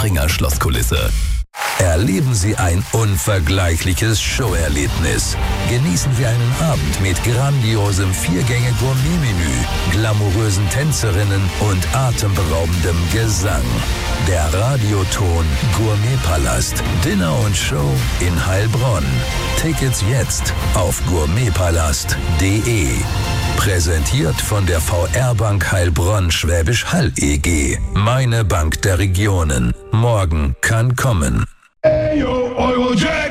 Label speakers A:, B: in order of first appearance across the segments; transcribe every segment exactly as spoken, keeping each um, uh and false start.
A: Springer Schlosskulisse. Erleben Sie ein unvergleichliches Showerlebnis. Genießen Sie einen Abend mit grandiosem Viergänge-Gourmet-Menü, glamourösen Tänzerinnen und atemberaubendem Gesang. Der Radioton Gourmetpalast. Dinner und Show in Heilbronn. Tickets jetzt auf gourmetpalast punkt de. Präsentiert von der V R-Bank Heilbronn-Schwäbisch Hall E G. Meine Bank der Regionen. Morgen kann kommen.
B: Ayo, Eurojack.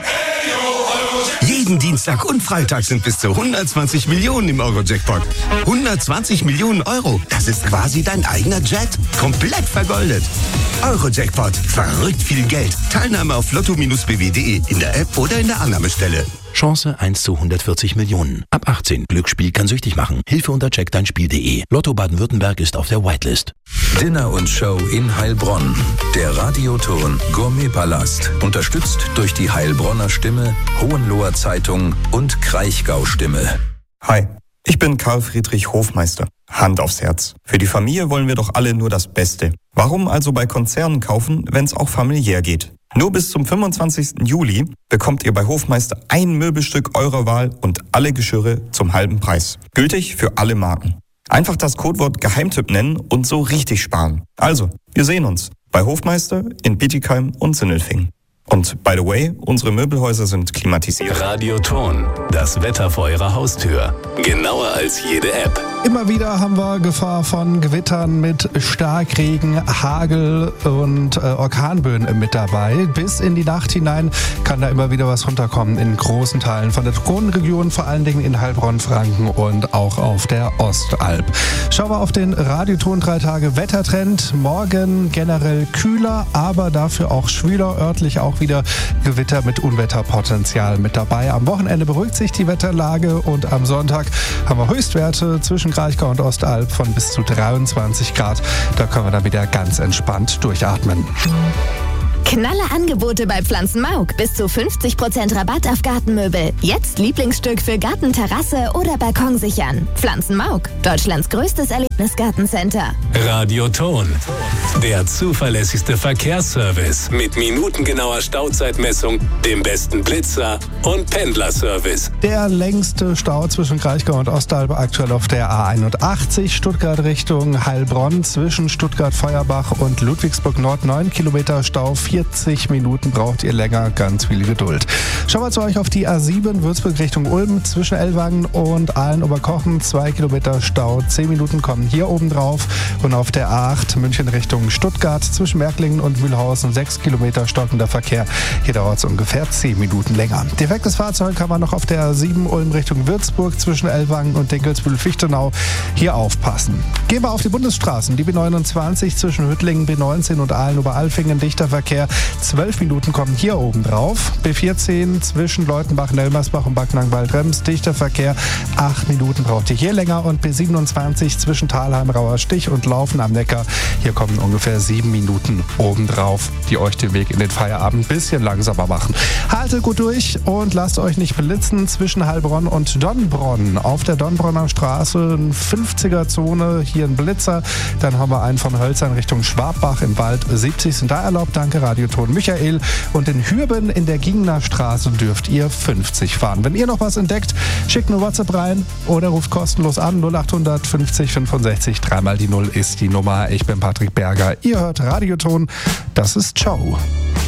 C: Jeden Dienstag und Freitag sind bis zu hundertzwanzig Millionen im Euro-Jackpot. hundertzwanzig Millionen Euro, das ist quasi dein eigener Jet. Komplett vergoldet. Euro-Jackpot, verrückt viel Geld. Teilnahme auf lotto b w punkt de in der App oder in der Annahmestelle.
D: Chance eins zu hundertvierzig Millionen. Ab achtzehn. Glücksspiel kann süchtig machen. Hilfe unter check dein Spiel punkt de. Lotto Baden-Württemberg ist auf der Whitelist.
A: Dinner und Show in Heilbronn. Der Radioton Gourmetpalast. Unterstützt durch die Heilbronner Stimme, Hohenloher Zeitung und Kraichgau Stimme.
E: Hi, ich bin Karl Friedrich Hofmeister. Hand aufs Herz. Für die Familie wollen wir doch alle nur das Beste. Warum also bei Konzernen kaufen, wenn es auch familiär geht? Nur bis zum fünfundzwanzigsten Juli bekommt ihr bei Hofmeister ein Möbelstück eurer Wahl und alle Geschirre zum halben Preis. Gültig für alle Marken. Einfach das Codewort Geheimtipp nennen und so richtig sparen. Also, wir sehen uns bei Hofmeister in Bietigheim und Sindelfingen. Und by the way, unsere Möbelhäuser sind klimatisiert.
A: Radioton, das Wetter vor Ihrer Haustür. Genauer als jede App.
F: Immer wieder haben wir Gefahr von Gewittern mit Starkregen, Hagel und äh, Orkanböen mit dabei. Bis in die Nacht hinein kann da immer wieder was runterkommen in großen Teilen von der Kronenregion, vor allen Dingen in Heilbronn, Franken und auch auf der Ostalb. Schauen wir auf den Radioton drei Tage Wettertrend. Morgen generell kühler, aber dafür auch schwüler, örtlich auch wieder Gewitter mit Unwetterpotenzial mit dabei. Am Wochenende beruhigt sich die Wetterlage und am Sonntag haben wir Höchstwerte zwischen Kraichgau und Ostalb von bis zu dreiundzwanzig Grad. Da können wir dann wieder ganz entspannt durchatmen.
G: Knalle Angebote bei Pflanzenmauk. Bis zu fünfzig Prozent Rabatt auf Gartenmöbel. Jetzt Lieblingsstück für Garten, Terrasse oder Balkon sichern. Pflanzenmauk, Deutschlands größtes Erlebnisgartencenter.
A: Radioton, der zuverlässigste Verkehrsservice mit minutengenauer Stauzeitmessung, dem besten Blitzer und Pendlerservice.
F: Der längste Stau zwischen Kraichgau und Ostalb aktuell auf der A einundachtzig, Stuttgart Richtung Heilbronn, zwischen Stuttgart-Feuerbach und Ludwigsburg Nord, neun Kilometer Stau, vierzig Minuten braucht ihr länger, ganz viel Geduld. Schauen wir zu euch auf die A sieben, Würzburg Richtung Ulm, zwischen Ellwangen und Aalen-Oberkochen, zwei Kilometer Stau, zehn Minuten kommen hier oben drauf. Und auf der A acht, München Richtung Stuttgart, zwischen Märklingen und Mühlhausen, sechs Kilometer stockender Verkehr. Hier dauert es ungefähr zehn Minuten länger. Defektes Fahrzeug haben wir noch auf der A sieben, Ulm Richtung Würzburg, zwischen Ellwangen und Dinkelsbühl-Fichtenau. Hier aufpassen. Gehen wir auf die Bundesstraßen, die B neunundzwanzig zwischen Hüttlingen, B neunzehn und Aalen-Oberalfingen, dichter Verkehr. zwölf Minuten kommen hier oben drauf. B vierzehn zwischen Leutenbach, Nelmersbach und Backnang-Waldrems, dichter Verkehr. acht Minuten braucht ihr hier länger. Und B siebenundzwanzig zwischen Thalheim, Rauerstich und Laufen am Neckar. Hier kommen ungefähr sieben Minuten oben drauf, die euch den Weg in den Feierabend ein bisschen langsamer machen. Haltet gut durch und lasst euch nicht belitzen zwischen Heilbronn und Donnbronn. Auf der Donnbronner Straße eine fünfziger-Zone, hier ein Blitzer. Dann haben wir einen von Hölzern Richtung Schwabbach im Wald. siebzig sind da erlaubt. Danke, Radioton Michael. Und in Hürben in der Gingner Straße dürft ihr fünfzig fahren. Wenn ihr noch was entdeckt, schickt eine WhatsApp rein oder ruft kostenlos an. null achthundert fünfzig fünfundsechzig, dreimal die Null ist die Nummer. Ich bin Patrick Berger. Ihr hört Radioton. Das ist Ciao.